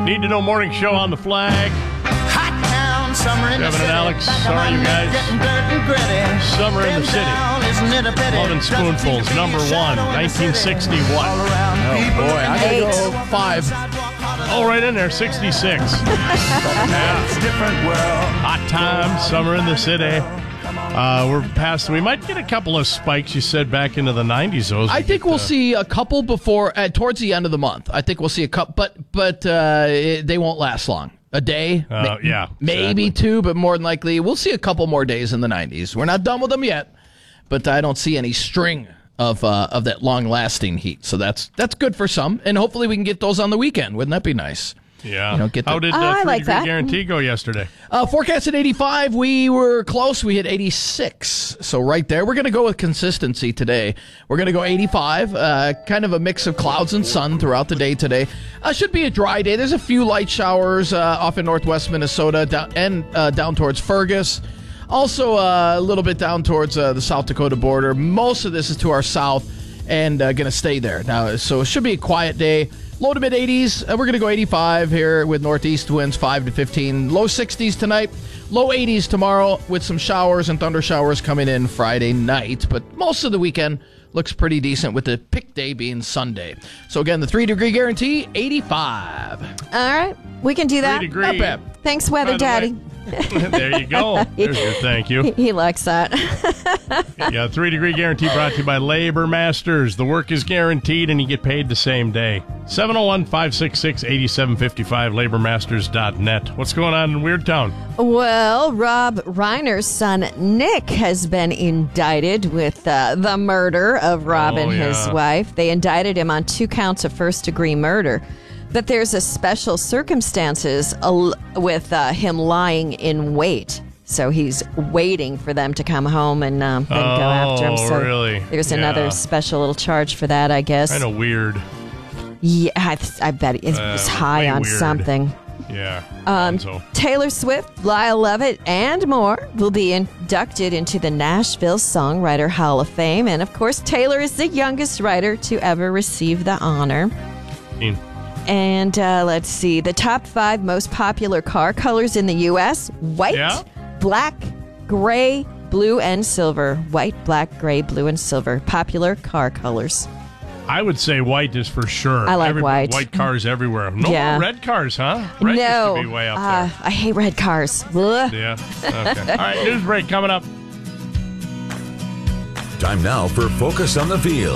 Need to Know Morning Show on the flag. Hot town, summer in the Kevin city. and Alex, Back of sorry, my you neck guys. getting dirt and gritty. Summer in the Bend City. down, isn't it a pity? Loving Just Spoonfuls, keep number your one, shadow in the city. 1961. All around people Boy, I gotta go 5. Oh, right in there, 66. Yeah. different world. Hot time, summer in the city. We're past. We might get a couple of spikes. You said back into the 90s. Those. I think we'll see a couple before towards the end of the month. I think we'll see a couple, but they won't last long. A day, yeah, maybe exactly. 2, but more than likely we'll see a couple more days in the 90s. We're not done with them yet, but I don't see any string of that long-lasting heat. So that's good for some, and hopefully we can get those on the weekend. Wouldn't that be nice? Yeah. You know, get How the- did I 3 like Degree that. Guarantee go yesterday? Forecast at 85. We were close. We hit 86. So right there. We're going to go with consistency today. We're going to go 85. Kind of a mix of clouds and sun throughout the day today. Should be a dry day. There's a few light showers off in northwest Minnesota down towards Fergus. Also a little bit down towards the South Dakota border. Most of this is to our south and going to stay there. Now, so it should be a quiet day. Low to mid 80s. We're going to go 85 here with northeast winds 5 to 15. Low 60s tonight. Low 80s tomorrow with some showers and thunder showers coming in Friday night. But most of the weekend looks pretty decent with the pick day being Sunday. So again, the 3 Degree Guarantee, 85. All right. We can do that. 3 degree. Not bad. Thanks, Weather By the Daddy. There you go. There's your thank you. He likes that. Yeah, 3 Degree Guarantee brought to you by Labor Masters. The work is guaranteed and you get paid the same day. 701-566-8755, labormasters.net. What's going on in Weird Town? Well, Rob Reiner's son, Nick, has been indicted with the murder of Rob and his yeah. wife. They indicted him on 2 counts of first-degree murder. But there's a special circumstances with him lying in wait. So he's waiting for them to come home and then go after him. So really? there's Yeah. another special little charge for that, I guess. Kind of weird. Yeah, I bet it was high way on weird. something. Yeah. So Taylor Swift, Lyle Lovett, and more will be inducted into the Nashville Songwriter Hall of Fame. And, of course, Taylor is the youngest writer to ever receive the honor. And let's see, the top 5 most popular car colors in the U.S., white, Yeah. black, gray, blue, and silver. White, black, gray, blue, and silver. Popular car colors. I would say white is for sure. I like white. White cars everywhere. No Yeah. more red cars, huh? Red No. used to be way up I hate red cars. Ugh. there. Yeah. Okay. All right, news break coming up. Time now for Focus on the Field.